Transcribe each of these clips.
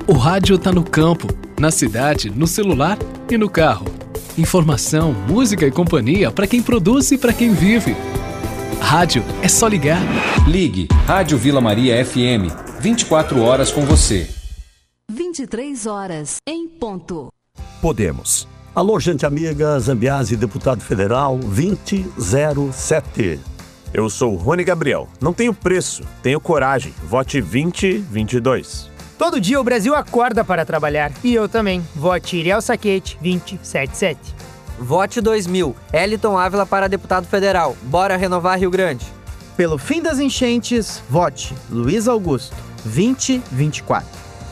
O rádio tá no campo, na cidade, no celular e no carro. Informação, música e companhia para quem produz e para quem vive. Rádio é só ligar. Ligue Rádio Vila Maria FM, 24 horas com você. 23 horas em ponto. Podemos. Alô, gente amiga, Zambiase, deputado federal 2007. Eu sou Rony Gabriel. Não tenho preço, tenho coragem. Vote 2022. Todo dia o Brasil acorda para trabalhar. E eu também. Vote Iriel Saquete 277. Vote 2000. Eliton Ávila para deputado federal. Bora renovar Rio Grande. Pelo fim das enchentes, vote Luiz Augusto 2024.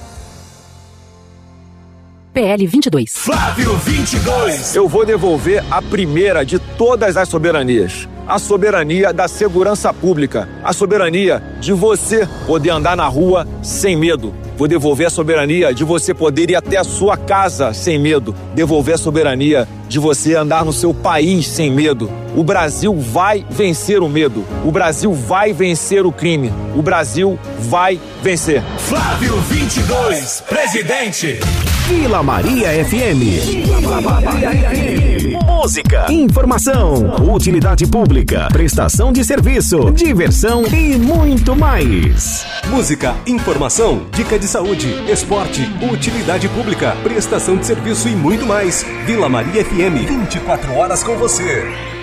PL 22. Flávio 22. Eu vou devolver a primeira de todas as soberanias. A soberania da segurança pública. A soberania de você poder andar na rua sem medo. Vou devolver a soberania de você poder ir até a sua casa sem medo. Devolver a soberania de você andar no seu país sem medo. O Brasil vai vencer o medo. O Brasil vai vencer o crime. O Brasil vai vencer. Flávio 22, presidente. Vila Maria FM. Vila Maria FM. Música, informação, utilidade pública, prestação de serviço, diversão e muito mais. Música, informação, dica de saúde, esporte, utilidade pública, prestação de serviço e muito mais. Vila Maria FM, 24 horas com você.